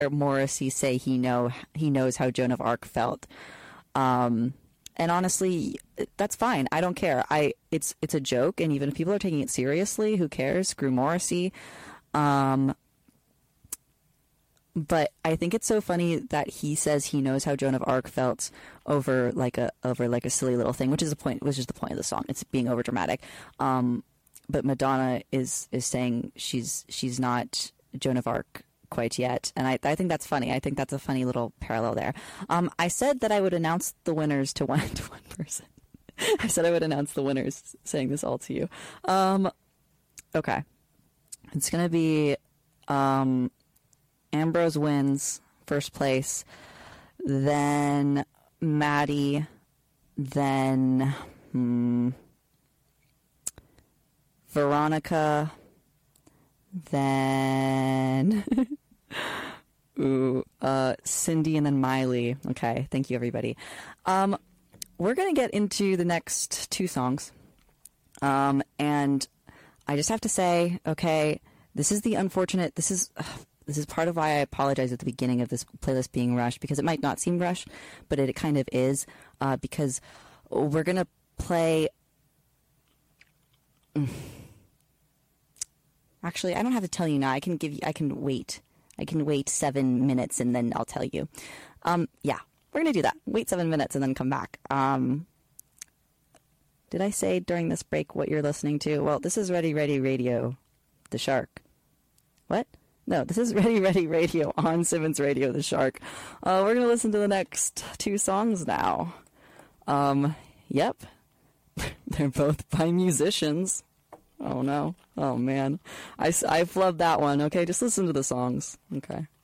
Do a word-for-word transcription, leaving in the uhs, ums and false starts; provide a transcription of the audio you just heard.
Morrissey say he know he knows how Joan of Arc felt. Um, and honestly, that's fine. I don't care. I it's it's a joke, and even if people are taking it seriously, who cares? Screw Morrissey. Um, but I think it's so funny that he says he knows how Joan of Arc felt over like a over like a silly little thing, which is the point. Which is the point of the song. It's being over dramatic. Um, but Madonna is is saying she's she's not Joan of Arc quite yet, and I, I think that's funny. I think that's a funny little parallel there. Um, I said that I would announce the winners to one to one person. I said I would announce the winners, saying this all to you. Um, okay, it's gonna be um, Ambrose wins first place, then Maddie, then hmm, Veronica, then ooh, uh, Cindy, and then Miley. Okay, thank you, everybody. Um, we're going to get into the next two songs. Um, and I just have to say, okay, this is the unfortunate, this is, uh, this is part of why I apologize at the beginning of this playlist being rushed, because it might not seem rushed, but it, it kind of is, uh, because we're going to play... Actually, I don't have to tell you now. I can give you, I can wait. I can wait seven minutes and then I'll tell you. Um, yeah, we're going to do that. Wait seven minutes and then come back. Um, did I say during this break what you're listening to? Well, this is Ready Ready Radio, The Shark. What? No, this is Ready Ready Radio on Simmons Radio, The Shark. Uh, we're going to listen to the next two songs now. Um, yep. They're both by musicians. Oh, no. Oh, man. I, I flubbed that one. Okay, just listen to the songs. Okay.